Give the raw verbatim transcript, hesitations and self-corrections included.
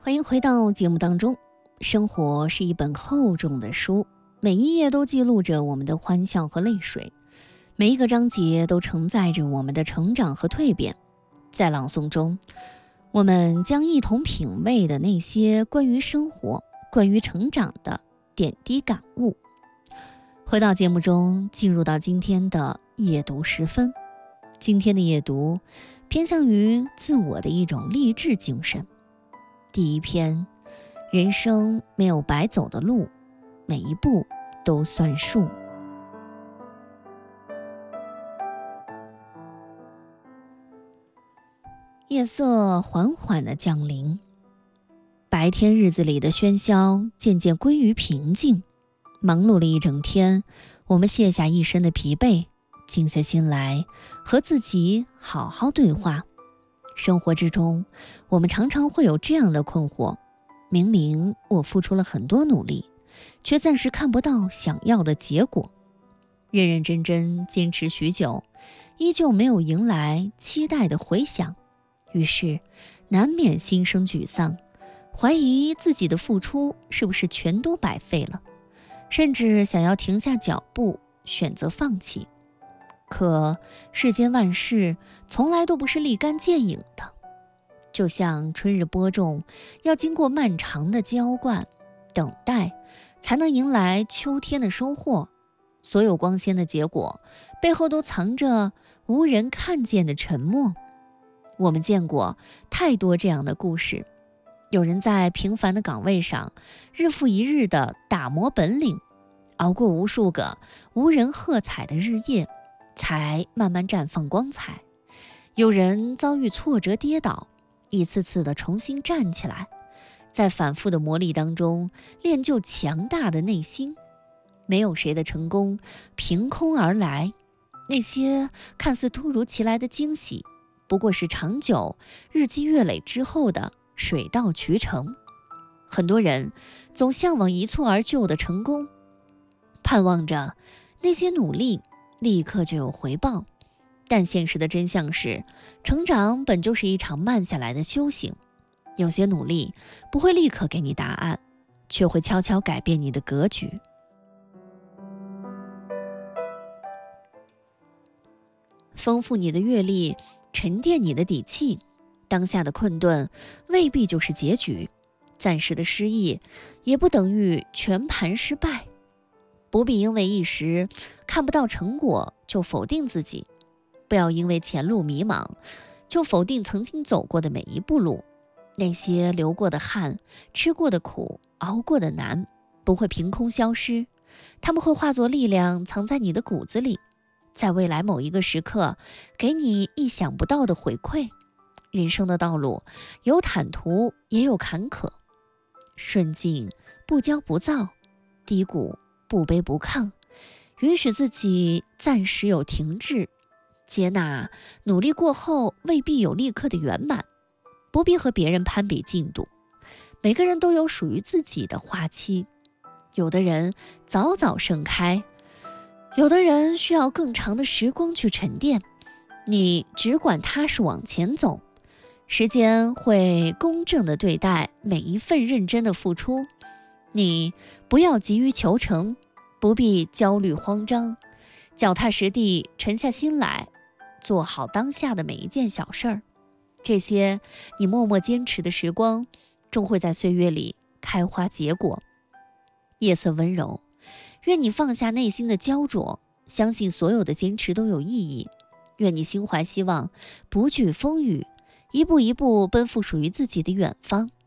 欢迎回到节目当中。生活是一本厚重的书，每一页都记录着我们的欢笑和泪水，每一个章节都承载着我们的成长和蜕变。在朗诵中，我们将一同品味的那些关于生活、关于成长的点滴感悟。回到节目中，进入到今天的夜读时分。今天的夜读偏向于自我的一种励志精神。第一篇，人生没有白走的路，每一步都算数。夜色缓缓地降临，白天日子里的喧嚣渐渐归于平静。忙碌了一整天，我们卸下一身的疲惫，静下心来和自己好好对话。生活之中，我们常常会有这样的困惑：明明我付出了很多努力，却暂时看不到想要的结果。认认真真坚持许久，依旧没有迎来期待的回响，于是难免心生沮丧，怀疑自己的付出是不是全都白费了，甚至想要停下脚步，选择放弃。可世间万事从来都不是立竿见影的，就像春日播种，要经过漫长的浇灌、等待，才能迎来秋天的收获。所有光鲜的结果，背后都藏着无人看见的沉默。我们见过太多这样的故事，有人在平凡的岗位上，日复一日地打磨本领，熬过无数个无人喝彩的日夜，才慢慢绽放光彩。有人遭遇挫折跌倒，一次次的重新站起来，在反复的磨砺当中练就强大的内心。没有谁的成功凭空而来，那些看似突如其来的惊喜，不过是长久日积月累之后的水到渠成。很多人总向往一蹴而就的成功，盼望着那些努力立刻就有回报，但现实的真相是，成长本就是一场慢下来的修行。有些努力不会立刻给你答案，却会悄悄改变你的格局。丰富你的阅历，沉淀你的底气。当下的困顿未必就是结局，暂时的失意也不等于全盘失败。不必因为一时看不到成果就否定自己，不要因为前路迷茫就否定曾经走过的每一步路。那些流过的汗、吃过的苦、熬过的难，不会凭空消失，他们会化作力量，藏在你的骨子里，在未来某一个时刻给你意想不到的回馈。人生的道路有坦途也有坎坷，顺境不骄不躁，低谷不卑不亢，允许自己暂时有停滞，接纳努力过后未必有立刻的圆满。不必和别人攀比进度，每个人都有属于自己的花期。有的人早早盛开，有的人需要更长的时光去沉淀。你只管踏实往前走，时间会公正地对待每一份认真的付出。你不要急于求成，不必焦虑慌张，脚踏实地，沉下心来，做好当下的每一件小事儿。这些你默默坚持的时光，终会在岁月里开花结果。夜色温柔，愿你放下内心的焦灼，相信所有的坚持都有意义。愿你心怀希望，不惧风雨，一步一步奔赴属于自己的远方。